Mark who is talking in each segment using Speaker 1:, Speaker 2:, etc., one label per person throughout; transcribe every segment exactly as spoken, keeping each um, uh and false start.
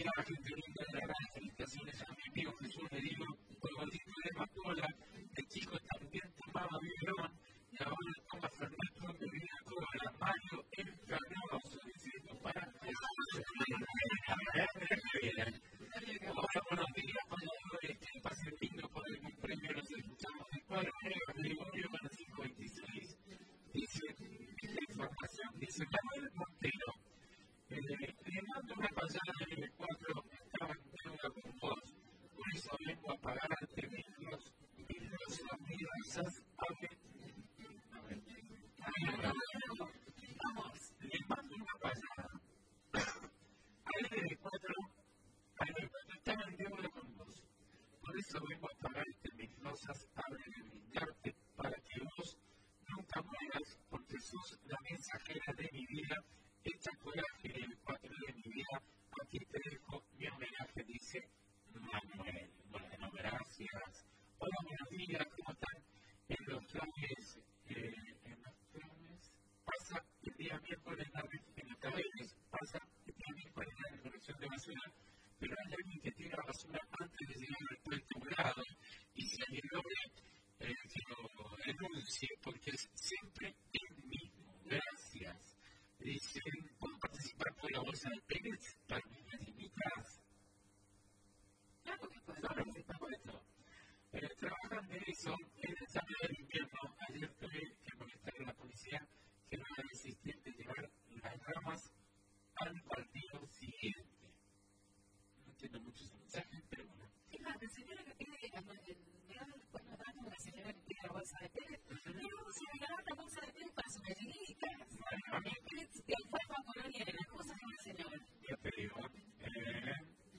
Speaker 1: Mira, la gente linda de la radio, felicitaciones a mi amigo Jesús Medino, por el gordito de Macola, el chico también tomaba biberón, y ahora toma Fernando de Vida Cola, Mario Encanoso, diciendo para que hola, buenos días, pagadores, que pasen lindo por algún premio, nos escuchamos de cuadro negro, Gregorio, a las cinco veintiséis. Dice, la información, dice Manuel Montero, eh, le mando una pasada en el cuatro, estaba en deuda con vos, por eso vengo a pagar ante mis los mis los mis risas, hable. Vamos, le mando una pasada. A él en el cuatro, a él en el cuatro estaba en deuda con vos, por eso vengo a pagar ante mis rosas, hable de brindarte para que vos nunca mueras, porque sos la mensajera de mi vida, hecha coraje en el cuatro de mi vida, aquí te dejo mi homenaje, dice Manuel. Bueno, gracias. Hola, buenos días, ¿cómo están? En los planes, eh, en los planes, pasa el día miércoles en los caballos, pasa el día miércoles en la recolección de basura, pero hay alguien que tira basura antes de llegar al puente grado, y si alguien lo ve, eh, que lo denuncie, porque es siempre el mismo. Gracias. Dicen, ¿puedo participar por la bolsa de Pérez para niñas y niñas? Claro que puedes participar por esto. Eh, trabajan de eso en el salón del invierno. Ayer tuve que molestar a la policía que no va a insistir de llevar las ramas al partido siguiente. No entiendo mucho ese mensaje, pero bueno. Fíjate, señora que pide, después nos damos la señora que pide la bolsa de Pérez. No vamos a regalar la bolsa de Pérez para sus gallinitas. A mí, ¿qué fue para Colonia? ¿Cómo se llama el señor? Ya te digo, eh,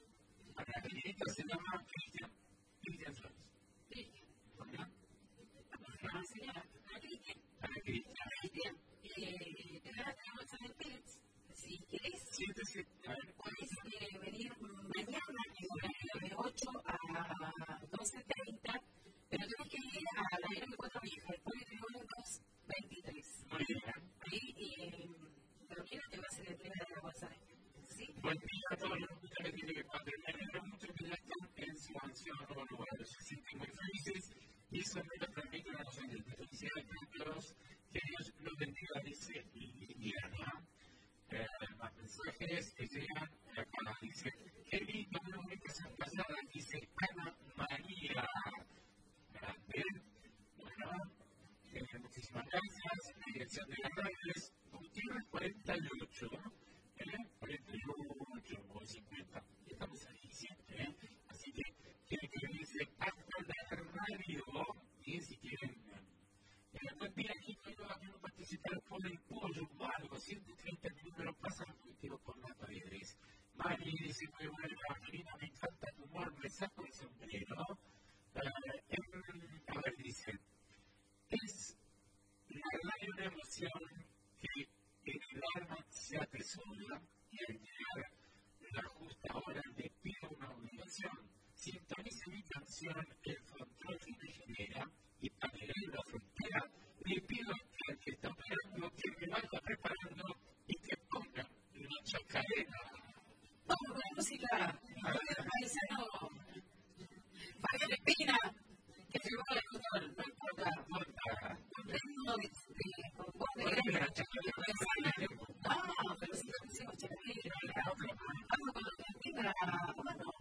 Speaker 1: a la gallinita se llama Cristian, Cristian Flores. Cristian. ¿Verdad? ¿Cómo se llama la señora? A Cristian. A Cristian. Cristian. Eh, te das la bolsa de Pérez. Si querés, siéntese, puedes eh, venir mañana en horario de ocho a doce treinta, pero tienes que ir a la N M cuatro Vieja, después de dos veintitrés. Muy bien. Ahí, eh, pero mira, te va a hacer el tema de la bolsa de ¿sí? Buen día a todos los hospitales que tienen cuatro. Me alegra mucho que ya están en su ansiado nuevo lugar. Se sienten muy felices y eso no lo transmiten a los oyentes. Felicidades a todos, que Dios los bendiga, dice Liliana. Eh, más mensajes que llegan acá, dice, qué lindo, una bonita pasada, dice Ana María. Grande. Bueno, eh, muchísimas gracias. La dirección de la radio es Gutiérrez cuarenta y ocho, ¿eh? cuarenta y ocho o cincuenta. Estamos ahí siempre, ¿eh? Así que quieren que dice hasta la radio y si quieren. Eh, buen día, Chico, yo quiero participar por el pollo o algo, ciento treinta el número pasa positivo por las paredes. Mari dice, muy buena, Angelina, me encanta tu humor, me saco el sombrero. Eh, en, a ver, dice, es la radio una emoción que en el alma se atesora y al llegar la justa hora le pido una obligación. Sintonice mi canción, el control que me genera, y para llegar a la frontera, le pido que al que está operando que me vaya preparando y que ponga una chacarera. Vamos con la música. Paisano. Fabián Espina, que llegó al control, no importa. No importa. No, con voz de la chacarera. No, pero si no pusimos chacarera. Vamos con la música. Bueno.